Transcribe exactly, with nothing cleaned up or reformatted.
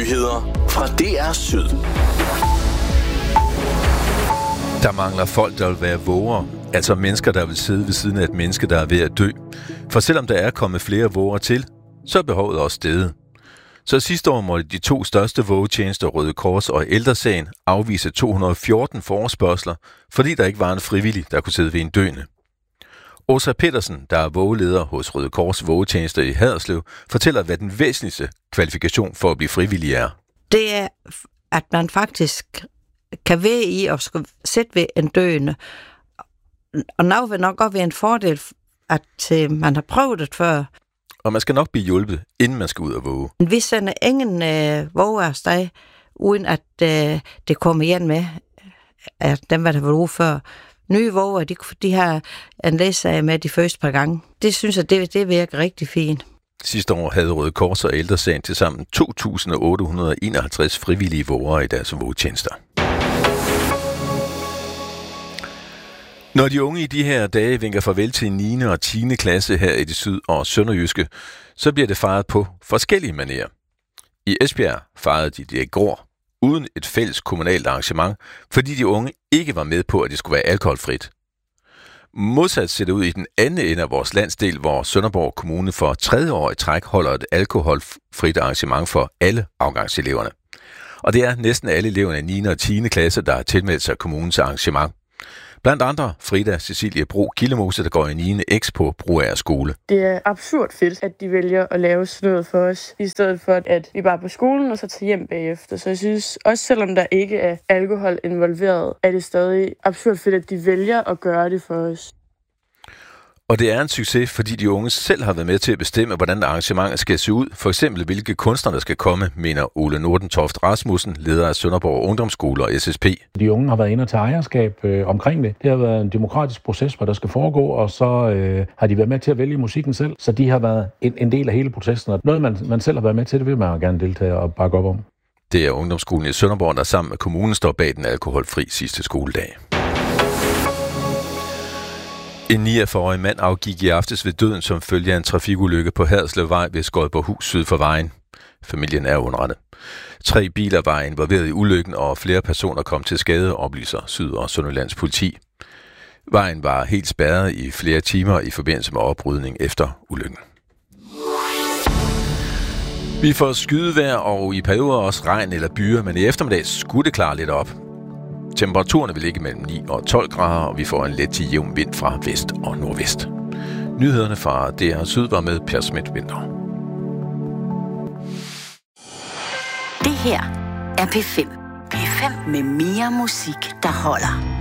Nyheder fra D R Syd. Der mangler folk, der vil være våger, altså mennesker, der vil sidde ved siden af et menneske, der er ved at dø. For selvom der er kommet flere våger til, så er behovet også steget. Så sidste år måtte de to største vågetjenester, Røde Kors og Ældre Sagen, afvise to hundrede og fjorten forespørgsler, fordi der ikke var en frivillig, der kunne sidde ved en døende. Åsa Petersen, der er vågeleder hos Røde Kors vågetjenester i Haderslev, fortæller, hvad den væsentligste kvalifikation for at blive frivillig er. Det er, at man faktisk kan være i og skal sætte ved en døende. Og nu vil nok godt være en fordel, at man har prøvet det før. Og man skal nok blive hjulpet, inden man skal ud og våge. Vi sender ingen øh, våger afsted, uden at øh, det kommer igen med, at dem, der har været før. Nye våger, de, de har en læsag med de første par gange. Det synes jeg, det, det virker rigtig fint. Sidste år havde Røde Kors og Ældre Sagen til sammen to tusind otte hundrede og enoghalvtreds frivillige vågere i deres vågetjenester. Når de unge i de her dage vinker farvel til niende og tiende klasse her i det syd- og sønderjyske, så bliver det fejret på forskellige manerer. I Esbjerg fejrede de det i går, uden et fælles kommunalt arrangement, fordi de unge ikke var med på, at det skulle være alkoholfrit. Modsat ser det ud i den anden ende af vores landsdel, hvor Sønderborg Kommune for tredje år i træk holder et alkoholfrit arrangement for alle afgangseleverne. Og det er næsten alle eleverne i niende og tiende klasse, der har tilmeldt sig kommunens arrangement. Blandt andre Frida Cecilie Bro Kildemose, der går i niende X på Broager Skole. Det er absurd fedt, at de vælger at lave sådan noget for os, i stedet for at vi bare er på skolen og så tager hjem bagefter. Så jeg synes, også selvom der ikke er alkohol involveret, er det stadig absurd fedt, at de vælger at gøre det for os. Og det er en succes, fordi de unge selv har været med til at bestemme, hvordan arrangementet skal se ud. For eksempel, hvilke kunstnere der skal komme, mener Ole Nordentoft Rasmussen, leder af Sønderborg Ungdomsskole og S S P. De unge har været inde og tage ejerskab øh, omkring det. Det har været en demokratisk proces, hvor der skal foregå, og så øh, har de været med til at vælge musikken selv. Så de har været en, en del af hele processen, og noget, man, man selv har været med til, det vil man gerne deltage og bakke op om. Det er Ungdomsskolen i Sønderborg, der sammen med kommunen står bag den alkoholfri sidste skoledag. En niogfyrre-årig mand afgik i aftes ved døden som følge af en trafikulykke på Haderslevvej ved Skodborghus syd for vejen. Familien er underrettet. Tre biler var involveret i ulykken, og flere personer kom til skade, oplyser Syd- og Sønderjyllands politi. Vejen var helt spærret i flere timer i forbindelse med oprydning efter ulykken. Vi får skydevejr og i perioder også regn eller byer, men i eftermiddag skulle det klare lidt op. Temperaturerne vil ligge mellem ni og tolv grader, og vi får en let til jævn vind fra vest og nordvest. Nyhederne fra D R Syd var med Per Schmidt-Winter. Det her er P fem. P fem med mere musik, der holder.